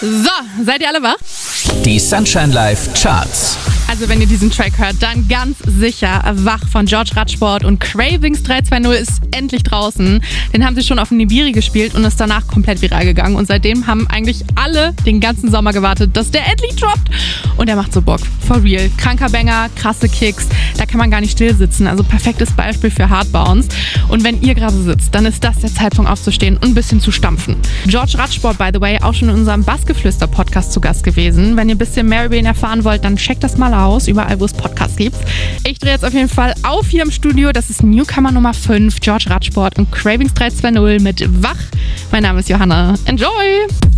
So, seid ihr alle wach? Die Sunshine Live Charts. Also wenn ihr diesen Track hört, dann ganz sicher Wach von George Radsport und Cravings 320 ist endlich draußen. Den haben sie schon auf dem Nibiri gespielt und ist danach komplett viral gegangen. Und seitdem haben eigentlich alle den ganzen Sommer gewartet, dass der endlich droppt. Und der macht so Bock. For real. Kranker Banger, krasse Kicks. Da kann man gar nicht still sitzen. Also perfektes Beispiel für Hardbounce. Und wenn ihr gerade sitzt, dann ist das der Zeitpunkt aufzustehen und ein bisschen zu stampfen. George Radsport, by the way, auch schon in unserem Bassgeflüster-Podcast zu Gast gewesen. Wenn ihr ein bisschen mehr über ihn erfahren wollt, dann checkt das mal aus, überall wo es Podcasts gibt. Ich drehe jetzt auf jeden Fall auf hier im Studio. Das ist Newcomer Nummer 5, George Radsport und Cravings 320 mit Wach. Mein Name ist Johanna. Enjoy!